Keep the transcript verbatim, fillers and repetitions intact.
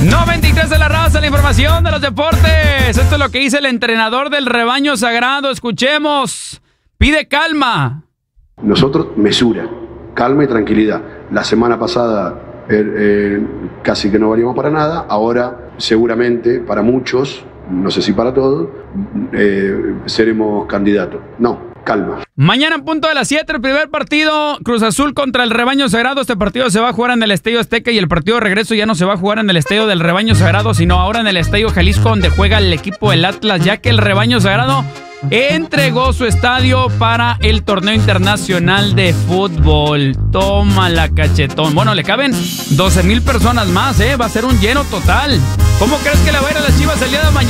noventa y tres de la raza, la información de los deportes. Esto es lo que dice el entrenador del rebaño sagrado. Escuchemos. Pide calma. Nosotros, mesura, calma y tranquilidad. La semana pasada eh, eh, casi que no valíamos para nada. Ahora, seguramente, para muchos, no sé si para todos, eh, seremos candidatos. No, calma. Mañana en punto de las siete, el primer partido, Cruz Azul contra el Rebaño Sagrado. Este partido se va a jugar en el Estadio Azteca y el partido de regreso ya no se va a jugar en el Estadio del Rebaño Sagrado, sino ahora en el Estadio Jalisco, donde juega el equipo del Atlas, ya que el Rebaño Sagrado entregó su estadio para el torneo internacional de fútbol. Toma la cachetón. Bueno, le caben doce mil personas más, ¿eh? Va a ser un lleno total. ¿Cómo crees que le va a ir a las Chivas el día de mañana?